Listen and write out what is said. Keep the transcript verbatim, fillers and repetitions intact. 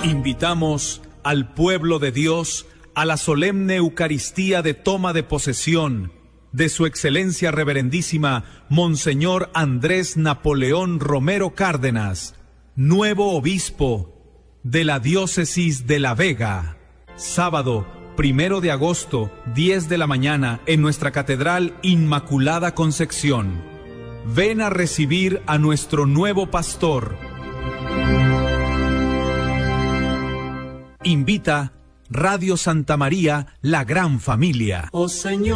Invitamos al pueblo de Dios a la solemne Eucaristía de toma de posesión de Su Excelencia Reverendísima Monseñor Andrés Napoleón Romero Cárdenas, nuevo obispo de la Diócesis de La Vega. Sábado, primero de agosto, diez de la mañana, en nuestra Catedral Inmaculada Concepción. Ven a recibir a nuestro nuevo pastor. Invita Radio Santa María, la gran familia. Oh Señor.